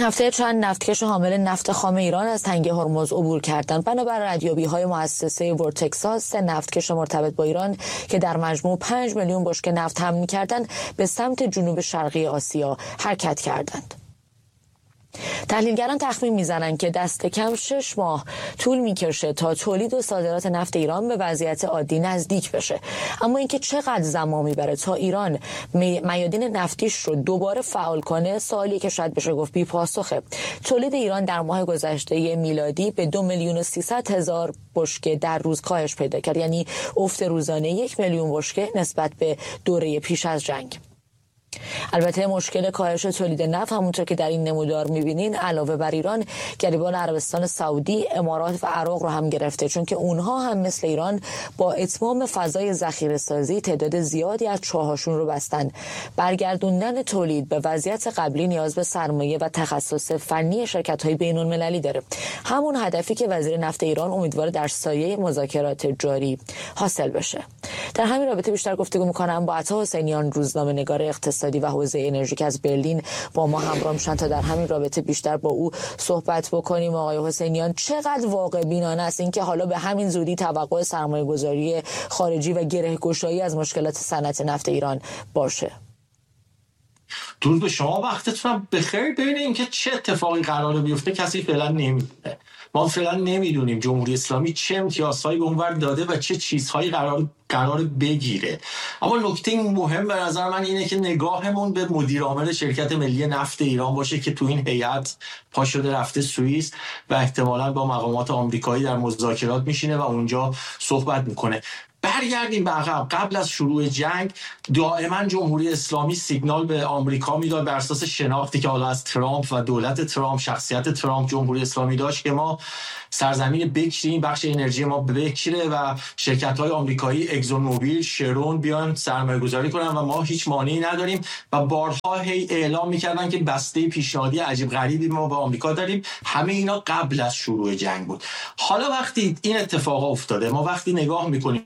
هفته چند نفتکش حامل نفت خام ایران از تنگه هرمز عبور کردند. بنابر ردیابی‌های مؤسسه ورتکساس، 3 نفتکش مرتبط با ایران که در مجموع 5 میلیون بشکه نفت حمل می‌کردند، به سمت جنوب شرقی آسیا حرکت کردند. تحلیلگران تخمین میزنند که دست کم 6 ماه طول میکشه تا تولید و صادرات نفت ایران به وضعیت عادی نزدیک بشه. اما اینکه چقدر زمان میبره تا ایران میادین نفتیش رو دوباره فعال کنه، سوالی که شاید بشه گفت بی پاسخه. تولید ایران در ماه گذشته میلادی به 2,300,000 بشکه در روز کاهش پیدا کرد، یعنی افت روزانه 1 میلیون بشکه نسبت به دوره پیش از جنگ. البته مشکل کاهش تولید نفت همونطور که در این نمودار می‌بینین علاوه بر ایران، گریبان عربستان سعودی، امارات و عراق رو هم گرفته، چون که اونها هم مثل ایران با اتمام فضای ذخیره‌سازی تعداد زیادی از چاهاشون رو بستن. برگردوندن تولید به وضعیت قبلی نیاز به سرمایه و تخصص فنی شرکت‌های بین‌المللی داره. همون هدفی که وزیر نفت ایران امیدواره در سایه مذاکرات جاری حاصل بشه. در همین رابطه بیشتر گفتگو می‌کنم با عطا حسینیان، روزنامه‌نگار اقتصادی و حوزه انرژی که از برلین با ما همراه میشن تا در همین رابطه بیشتر با او صحبت بکنیم. آقای حسینیان، چقدر واقع بینانه است اینکه حالا به همین زودی توقع سرمایه‌گذاری خارجی و گره‌گشایی از مشکلات صنعت نفت ایران باشه؟ درود به شما، وقتتون بخیر. ببینید اینکه چه اتفاقی قراره بیفته کسی فعلا نمیدونه. ما فعلا نمیدونیم جمهوری اسلامی چه امتیازهایی به اونور داده و چه چیزهایی قرار بگیره. اما نکته مهم به نظر من اینه که نگاهمون به مدیر عامل شرکت ملی نفت ایران باشه که تو این هیئت پا شده رفته سوئیس و احتمالاً با مقامات آمریکایی در مذاکرات میشینه و اونجا صحبت میکنه. برگردیم به عقب. قبل از شروع جنگ دائما جمهوری اسلامی سیگنال به آمریکا میداد بر اساس شناختی که حالا از ترامپ و دولت ترامپ، شخصیت ترامپ، جمهوری اسلامی داشت که ما سرزمین بکشیم، بخش انرژی ما بکشه و شرکت‌های آمریکایی اگزون موبیل، شرون بیان سرمایه‌گذاری کنن و ما هیچ مانعی نداریم و بارها هی اعلام می‌کردن که بسته پیشنهادی عجیب غریبی ما با آمریکا داریم. همه اینا قبل از شروع جنگ بود. حالا وقتی این اتفاق افتاده، ما وقتی نگاه می‌کنیم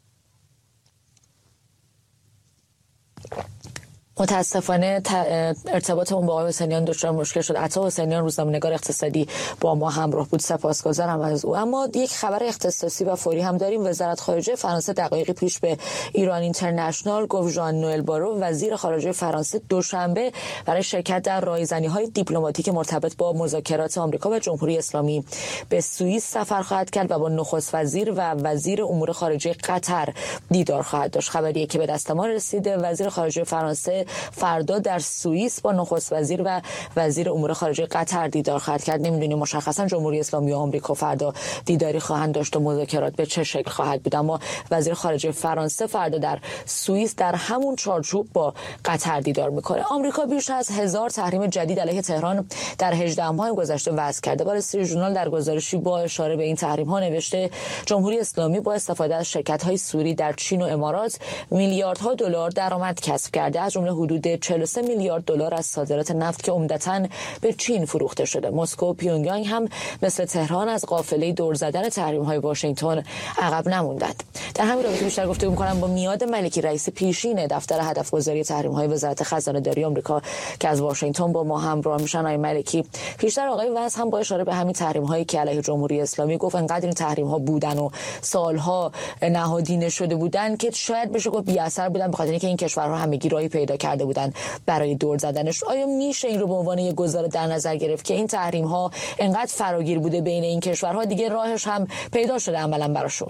متاسفانه ارتباطمون با آقای حسینیان دچار مشکل شد. عطا حسینیان، روزنامه‌نگار اقتصادی، با ما همراه بود. سپاسگزارم از او. اما یک خبر اختصاصی و فوری هم داریم. وزارت خارجه فرانسه دقایقی پیش به ایران اینترنشنال گفت ژان نوئل بارو، وزیر خارجه فرانسه، دوشنبه برای شرکت در رایزنی‌های دیپلماتیک مرتبط با مذاکرات آمریکا و جمهوری اسلامی به سوئیس سفر خواهد کرد و با نخست وزیر و وزیر امور خارجه قطر دیدار خواهد داشت. خبریه که به دست ما رسیده. وزیر خارجه فرانسه فردا در سوئیس با نخست وزیر و وزیر امور خارجه قطر دیدار خواهد کرد. نمیدونیم مشخصا جمهوری اسلامی و آمریکا فردا دیداری خواهند داشت و مذاکرات به چه شکل خواهد بود، اما وزیر خارجه فرانسه فردا در سوئیس در همون چارچوب با قطر دیدار میکنه. آمریکا بیش از 1000 تحریم جدید علیه تهران در 18 ماه گذشته وضع کرده. وال استریت ژورنال در گزارشی با اشاره به این تحریم ها نوشته جمهوری اسلامی با استفاده از شرکت های سوری در چین و امارات میلیاردها دلار درآمد کسب کرده، از جمله حدود 43 میلیارد دلار از صادرات نفت که عمدتاً به چین فروخته شده. مسکو و پیونگیانگ هم مثل تهران از قافله دور زدن تحریم‌های واشنگتن عقب نموندند. در همین رابطه بیشتر گفتگو می‌کنم با میاد ملکی، رئیس پیشین دفتر هدف‌گذاری تحریم‌های وزارت خزانه‌داری آمریکا که از واشنگتن با ما همراه میشن. آقای ملکی، پیشتر آقای وز هم با اشاره به همین تحریم‌هایی که علیه جمهوری اسلامی گفت انقدر این تحریم‌ها بودن و سالها نهادینه شده بودن که شاید بشه گفت بی‌اثر بودن، به خاطر اینکه این کشورها همگی راهی پیدا کرده بودن برای دور زدنش. آیا میشه این رو به عنوان یک گزاره در نظر گرفت که این تحریم ها انقدر فراگیر بوده بین این کشورها دیگه راهش هم پیدا شده عملا براشون؟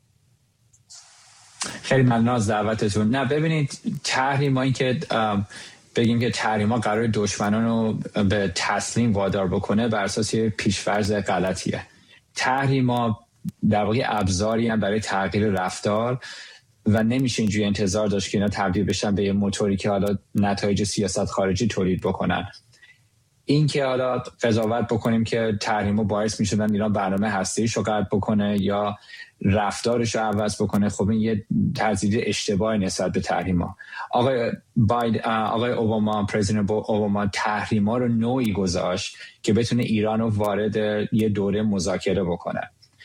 خیلی ممنون از دعوتتون. نه ببینید، تحریما، این که بگیم که تحریما قرار دشمنان رو به تسلیم وادار بکنه بر اساس پیش‌فرض غلطیه. تحریما در واقع ابزاری هم برای تغییر رفتار و نمیشه اینجوری انتظار داشت که اینا تبدیل بشن به یه موتوری که حالا نتایج سیاست خارجی تولید بکنن. این که حالا قضاوت بکنیم که تحریم‌ها باعث میشدن ایران برنامه هسته‌ایشو قطع بکنه یا رفتارش رو عوض بکنه، خب این یه تزیید اشتباه نسبت به تحریم‌ها. آقای اوباما، پرزیدنت اوباما، تحریم‌ها رو نوعی گذاشت که بتونه ایران رو وارد یه دوره مذاکره بکنه.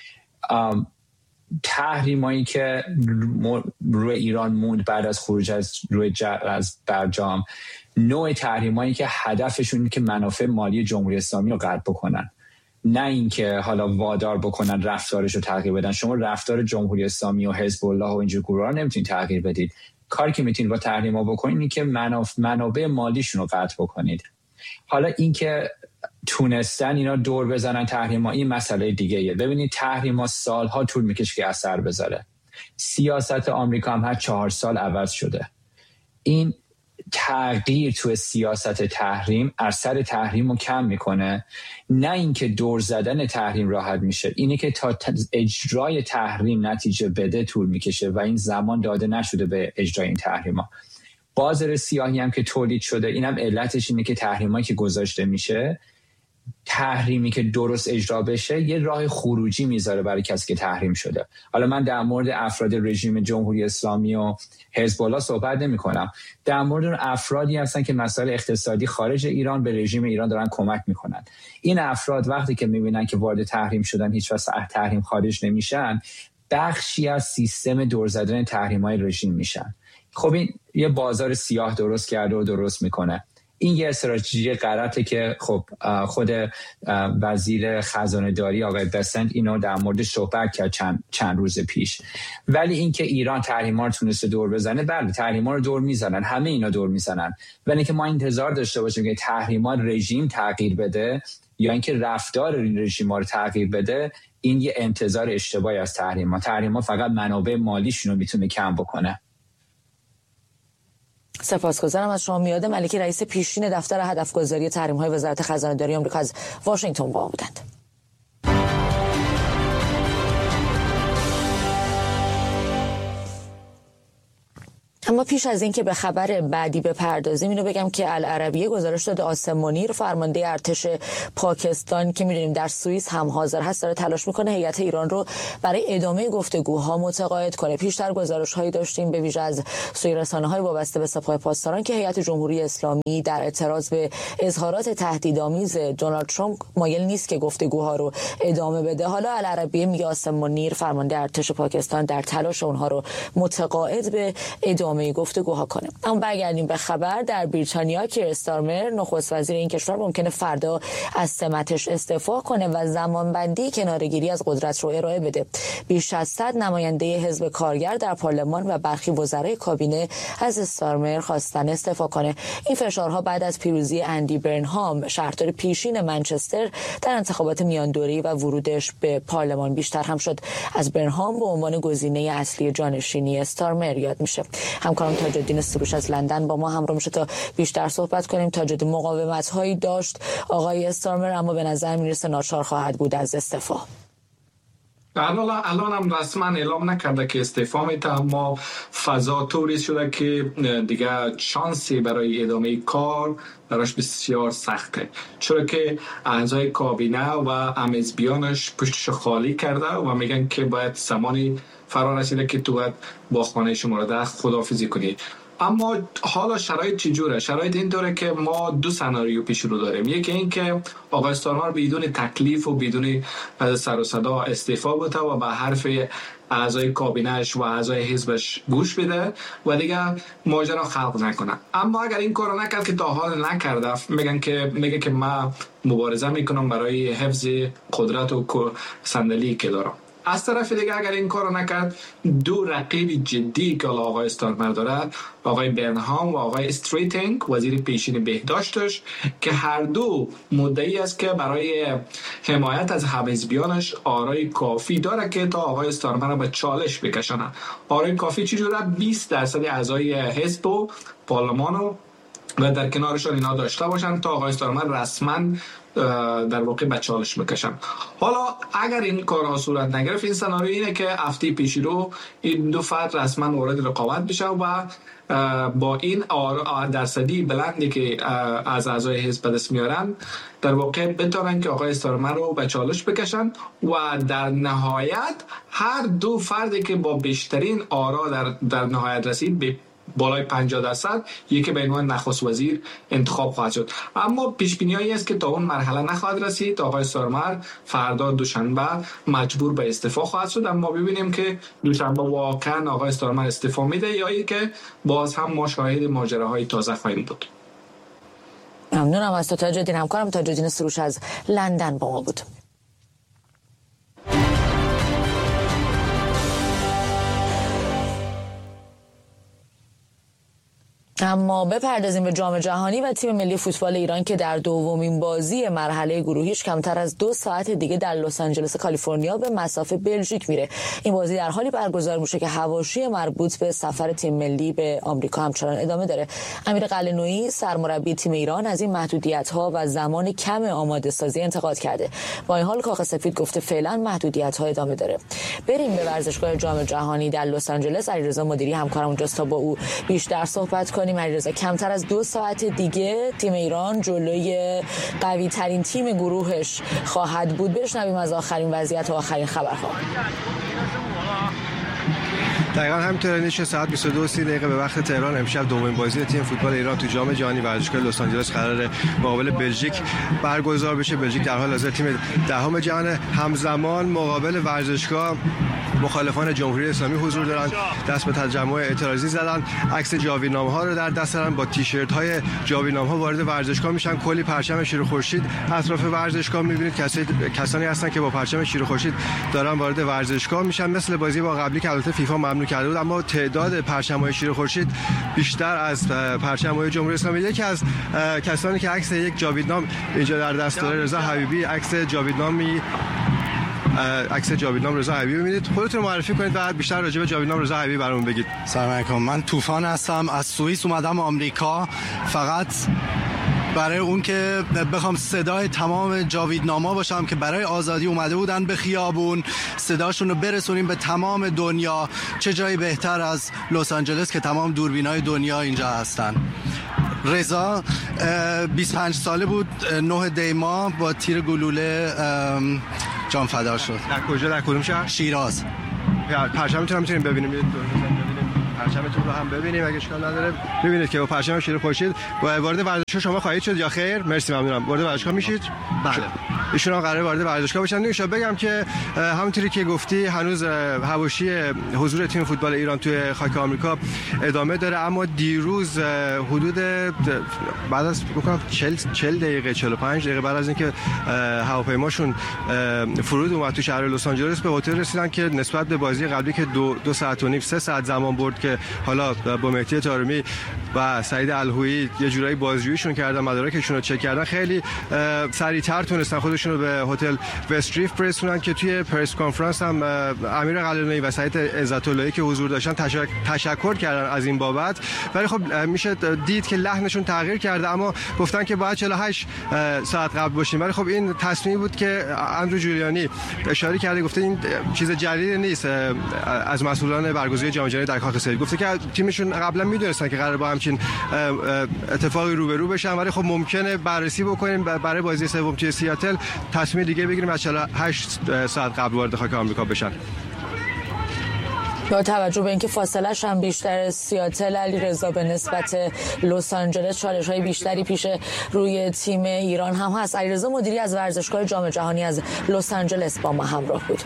تحریمایی که روی ایران موند بعد از خروج از برجام نوع تحریمایی که هدفشون اینه که منافع مالی جمهوری اسلامی رو قطع بکنن، نه اینکه حالا وادار بکنن رفتارش رو تغییر بدن. شما رفتار جمهوری اسلامی و حزب الله و اینجور گروه‌ها رو نمیتونید تغییر بدید. کاری که میتونید با تحریما بکنید اینه که منابع مالیشون رو قطع بکنید. حالا اینکه تونستن اینا دور بزنن تحریما، این مسئله دیگه ایه. ببینید تحریما سالها طول میکشه که اثر بذاره. سیاست آمریکا هم هر 4 سال عوض شده. این تغییر توی سیاست تحریم اثر تحریم رو کم میکنه، نه اینکه دور زدن تحریم راحت میشه. اینه که تا اجرای تحریم نتیجه بده طول میکشه و این زمان داده نشده به اجرای این تحریما. بازار سیاهی هم که تولید شده، اینم علتش اینه که تحریمایی که گذاشته میشه، تحریمی که درست اجرا بشه یه راه خروجی میذاره برای کسی که تحریم شده. حالا من در مورد افراد رژیم جمهوری اسلامی و حزب الله صحبت نمی کنم، در مورد اون افرادی هستن که مسائل اقتصادی خارج ایران به رژیم ایران دارن کمک میکنن. این افراد وقتی که میبینن که وارد تحریم شدن هیچ وقت تحریم خارج نمیشن، بخشی از سیستم دور زدن تحریم‌های رژیم میشن. خب این یه بازار سیاه درست کرده و درست میکنه. این یه استراتژی غلطه که خب خود وزیر خزانه داری آقای بسنت اینو در مورد صحبت کرد چند روز پیش. ولی اینکه ایران تحریما رو تونسته دور بزنه، بله تحریما رو دور میزنن، همه اینا دور میزنن، ولی اینکه ما انتظار داشته باشیم که تحریما رژیم تغییر بده یا اینکه رفتار رژیم رو تغییر بده، این یه انتظار اشتباهی از تحریما فقط منابع مالیشون رو میتونه کم بکنه. سپاسگزارم از شما. میاد ملکی رئیس پیشین دفتر هدفگذاری تحریم‌های وزارت خزانه‌داری آمریکا از واشنگتن با ما بودند. اما پیش از این که به خبر بعدی بپردازیم، اینو بگم که العربیه گزارش داده آسم منیر، فرمانده ارتش پاکستان که می‌دونیم در سوئیس هم حاضر هست، داره تلاش میکنه هیئت ایران رو برای ادامه گفتگوها متقاعد کنه. پیشتر گزارش‌هایی داشتیم به ویژه از سوی رسانه‌های وابسته به سپاه پاسداران که هیئت جمهوری اسلامی در اعتراض به اظهارات تهدیدآمیز دونالد ترامپ مایل نیست که گفتگوها رو ادامه بده. حالا العربیه میگه آسم منیر، فرمانده ارتش پاکستان، در تلاش اونها رو متقاعد به ادامه گفتگوها کنه. اما برگردیم به خبر. در بریتانیا کیر استارمر، نخست وزیر این کشور، ممکنه فردا از سمتش استعفا کنه و زمانبندی کناره‌گیری از قدرت رو ارائه بده. بیش از 100 نماینده حزب کارگر در پارلمان و برخی وزرای کابینه از استارمر خواستن استعفا کنه. این فشارها بعد از پیروزی اندی برنهام، شهردار پیشین منچستر، در انتخابات میاندوره‌ای و ورودش به پارلمان بیشتر هم شد. از برنهام به عنوان گزینه اصلی جانشینی استارمر یاد میشه. همکارم تاج‌الدین سروش از لندن با ما همراه میشه تا بیشتر صحبت کنیم. تاج‌الدین، مقاومت‌هایی داشت آقای استارمر، اما به نظر میرسه ناچار خواهد بود از استعفا. الان هم رسما اعلام نکرده که استعفا میده، اما فضا طوری شده که دیگه شانسی برای ادامه کار براش بسیار سخته، چرا که اعضای کابینه و امیزبیانش پشتش خالی کرده و میگن که باید زمانی فرا رسیده که تو باید با خانه شما را خداحافظی کنید. اما حالا شرایط چجوره؟ شرایط این طوره که ما 2 سناریو پیش رو داریم. یکی این که آقای استارمر بدون تکلیف و بدون سر و صدا استعفا بده و به حرف اعضای کابینه‌اش و اعضای حزبش گوش بده و دیگه ماجرا خلق نکنه. اما اگر این کارو نکرد که تا حال نکرده، میگه که من مبارزه میکنم برای حفظ قدرت و صندلی که دارم. از طرف دیگه اگر این کارو نکرد، 2 رقیب جدی که آقای استارمر داره، آقای برنهام و آقای استریتینگ، وزیر پیشین بهداشتش، که هر دو مدعی است که برای حمایت از حزبیانش آرای کافی داره که تا آقای استارمر رو به چالش بکشانه. آرای کافی چجوره؟ 20% اعضای حزب و پارلمان و در کنارشان اینا داشته باشن تا آقای استارمر رسما در واقع به چالش بکشن. حالا اگر این کارها صورت نگرفت، این سناریو اینه که هفته پیش رو این 2 فرد رسما وارد رقابت بشن و با این درصدی بلندی که از اعضای حزب دست میارن در واقع بتونن که آقای استارمر رو به چالش بکشن و در نهایت هر 2 فردی که با بیشترین آرا در نهایت رسید به بالای 50%، یکی به عنوان نخست وزیر انتخاب خواهد شد. اما پیش بینیایی است که تا اون مرحله نخواهد رسید. آقای استارمر فردا دوشنبه مجبور به استعفا خواهد شد. اما ببینیم که دوشنبه واقعا آقای استارمر استعفا میده یا اینکه باز هم ما شاهد ماجراهای تازه خواهیم بود. ممنونم از تو تاج‌الدین. همکارم تاج‌الدین سروش از لندن با ما بود. اما بپردازیم به جام جهانی و تیم ملی فوتبال ایران که در دومین بازی مرحله گروهیش کمتر از 2 ساعت دیگه در لس آنجلس کالیفرنیا به مسافه بلژیک میره. این بازی در حالی برگزار میشه که حواشی مربوط به سفر تیم ملی به آمریکا همچنان ادامه داره. امیر قلعه‌نویی سرمربی تیم ایران از این محدودیت‌ها و زمان کم آماده سازی انتقاد کرده. با این حال کاخ سفید گفته فعلا محدودیت‌ها ادامه داره. بریم به ورزشگاه جام جهانی در لس آنجلس. علیرضا مدیری همکارم اونجاست تا با او بیشتر صحبت کنیم. علیرضا، کمتر از 2 ساعت دیگه تیم ایران جلوی قوی ترین تیم گروهش خواهد بود. بشنویم از آخرین وضعیت و آخرین خبرها. دقیقاً همینطوره. نیش ساعت 22:30 به وقت تهران امشب دومین بازی تیم فوتبال ایران تو جام جهانی ورزشگاه لس آنجلس قراره مقابل بلژیک برگزار بشه. بلژیک در حال حاضر تیم دهم جهان. همزمان مقابل ورزشگاه مخالفان جمهوری اسلامی حضور دارن، دست به تجمع اعتراضی زدن، عکس جاویدنامه‌ها رو در دست دارن، با تیشرت‌های جاویدنامه‌ها وارد ورزشگاه میشن. کلی پرچم شیر و خورشید اطراف ورزشگاه می‌بینید. کسانی هستن که با پرچم شیر و خورشید دارن وارد ورزشگاه میشن. مثل بازی با قبلی که البته فیفا ممنوع کرده بود، اما تعداد پرچم‌های شیر و خورشید بیشتر از پرچم‌های جمهوری اسلامی. یکی از کسانی که عکس یک جاویدنام اینجا در دست داره، رضا حبیبی، عکس جاویدنام رضا حبیبی. ببینید، خودتون معرفی کنید و بیشتر راجع به جاویدنام رضا حبیبی برامون بگید. سلام علیکم، من طوفان هستم، از سوئیس اومدم آمریکا فقط برای اون که بخوام صدای تمام جاویدناما باشم که برای آزادی اومده بودن به خیابون، صداشون رو برسونیم به تمام دنیا. چه جایی بهتر از لس آنجلس که تمام دوربینای دنیا اینجا هستن. رضا 25 ساله بود، 9 دی ماه با تیر گلوله جان فدا شد. در کجا، در کدوم شهر؟ شیراز. پرچمتون هم میتونیم ببینیم، پرچمتون رو هم ببینیم اگه اشکال نداره. ببینید که با پرچم شیر خورشید وارد ورزشگاه شما خواهید شد یا خیر؟ مرسی، ممنونم. وارد ورزشگاه میشید؟ بله. ایشون هم قراره وارد ورزشگاه بشن. نمیشه بگم که همونطوری که گفتی هنوز حواشی حضور تیم فوتبال ایران توی خاک آمریکا ادامه داره، اما دیروز حدود بعد از بکنم 40 دقیقه 45 دقیقه بعد از اینکه هواپیماشون فرود اومد تو شهر لس آنجلس، به هتل رسیدن که نسبت به بازی قبلی که 2 ساعت و نیم 3 ساعت زمان برد که حالا با مهدی طارمی و سعید الهویی یه جورایی بازجوییشون کردن، مدارکشون رو چک کردن، خیلی سریعتر تونستن خودشون رو به هتل وستریف برسونن که توی پرس کانفرانس هم امیر قلعه‌نویی و سعید عزت‌اللهی که حضور داشتن تشکر کردن از این بابت. ولی خب میشه دید که لحنشون تغییر کرده، اما گفتن که باید 48 ساعت قبل باشیم. ولی خب این تصمیمی بود که اندرو جولیانی اشاره کرده، گفته این چیز جدیدی نیست از مسئولان برگزاری جام جهانی در کاخ سفید. گفته که تیمشون قبلا میدونستن که قرار با همچین اتفاقی روبرو بشن، ولی خب ممکنه بررسی بکنیم برای بازی سوم توی سیاتل تصمیم دیگه بگیریم و 48 ساعت قبل وارد خاک آمریکا بشن. با توجه به اینکه فاصله‌اش هم بیشتر، سیاتل علیرضا به نسبت لس آنجلس چالش‌های بیشتری پیش روی تیم ایران هم هست. علیرضا مدیری از ورزشگاه جام جهانی از لس آنجلس با ما همراه بود.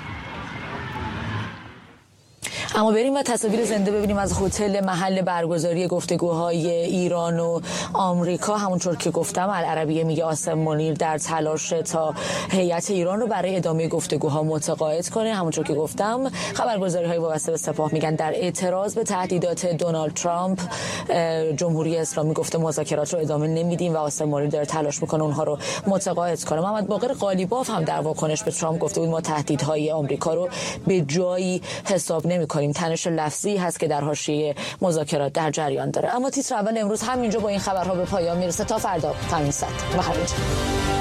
اما بریم و تصاویر زنده ببینیم از هتل محل برگزاری گفتگوهای ایران و آمریکا. همونطور که گفتم، العربیه میگه آسم منیر در تلاش تا هیئت ایران رو برای ادامه گفتگوها متقاعد کنه. همونطور که گفتم، خبرگزاری‌های وابسته به سپاه میگن در اعتراض به تهدیدات دونالد ترامپ جمهوری اسلامی گفته مذاکرات رو ادامه نمیدیم و آسم منیر داره تلاش میکنه اونها رو متقاعد کنه. محمد باقر قالیباف هم در واکنش به ترامپ گفته بود ما تهدیدهای آمریکا رو به جایی حساب نمی‌کنیم. تنش لفظی هست که در حاشیه مذاکرات در جریان داره. اما تیتر اول امروز همینجا با این خبرها به پایان میرسه. تا فردا همین ساعت. بخیر.